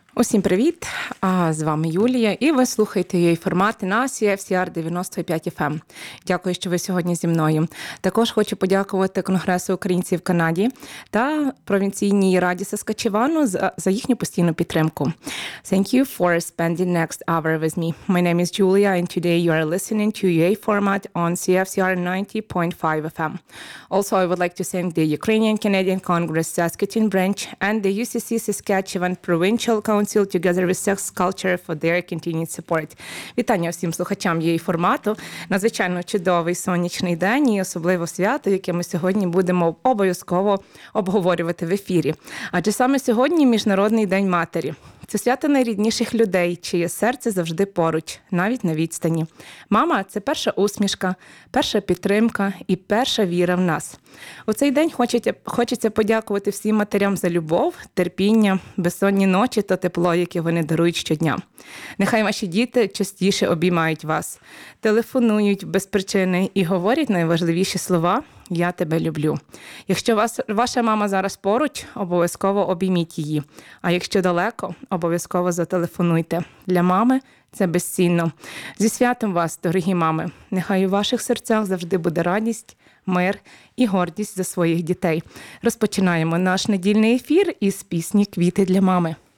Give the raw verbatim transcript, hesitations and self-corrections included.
Усім привіт! А з вами Юлія, і ви слухаєте її формати на сі еф сі ар дев'яносто п'ять еф ем. Дякую, що ви сьогодні зі мною. Також хочу подякувати Конгресу українців в Канаді та провінційній раді Саскачевану за, за їхню постійну підтримку. Thank you for spending next hour with me. My name is Julia, and today you are listening to U A format on сі еф сі ар ninety point five еф ем. Also, I would like to thank the Ukrainian Canadian Congress Saskatoon branch and the ю сі сі Saskatchewan Provincial Council together with Sex Culture for their continued support. Вітання всім слухачам її формату. Надзвичайно чудовий сонячний день і особливо свято, яке ми сьогодні будемо обов'язково обговорювати в ефірі. Адже саме сьогодні Міжнародний день матері. Це свято найрідніших людей, чиє серце завжди поруч, навіть на відстані. Мама – це перша усмішка, перша підтримка і перша віра в нас. У цей день хочеться, хочеться подякувати всім матерям за любов, терпіння, безсонні ночі та тепло, яке вони дарують щодня. Нехай ваші діти частіше обіймають вас, телефонують без причини і говорять найважливіші слова «Я тебе люблю». Якщо вас, ваша мама зараз поруч, обов'язково обійміть її. А якщо далеко, обов'язково зателефонуйте. Для мами це безцінно. Зі святом вас, дорогі мами. Нехай у ваших серцях завжди буде радість, мир і гордість за своїх дітей. Розпочинаємо наш недільний ефір із пісні «Квіти для мами».